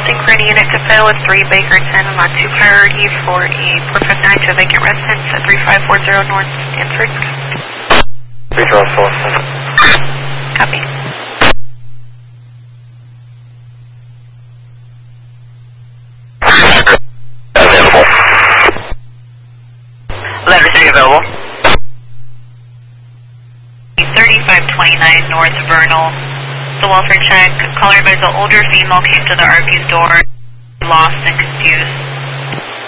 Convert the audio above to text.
requesting for any unit to fill with 3 Bakerton on 2 priority for a 459 to a vacant residence at 3540 North Stanford. 312. Copy. Available. Letter C available. 3529 North Vernal. The welfare check. Caller advised the older female came to the RP's door, lost and confused.